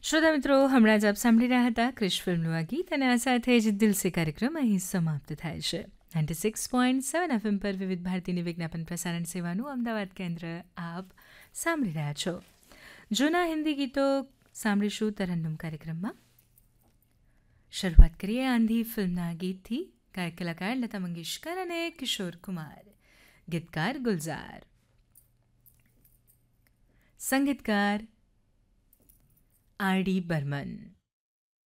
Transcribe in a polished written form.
શ્રોતા મિત્રો, હમણાં જ આપ સાંભળી રહ્યા હતા ક્રિશ ફિલ્મનું આ ગીત અને આ સાથે જ દિલ સે કાર્યક્રમ અહીં સમાપ્ત થાય છે. 96.7 FM પર વિવિધ ભારતીની વિજ્ઞાપન પ્રસારણ સેવાનું અમદાવાદ કેન્દ્ર આપ સાંભળી રહ્યા છો. જૂના હિન્દી ગીતો સાંભળીશું તરન્નુમ કાર્યક્રમમાં. શરૂઆત કરીએ આંધી ફિલ્મના ગીતથી. ગાયક કલાકાર લતા મંગેશકર અને કિશોર કુમાર, ગીતકાર ગુલઝાર, સંગીતકાર આર ડી બર્મન.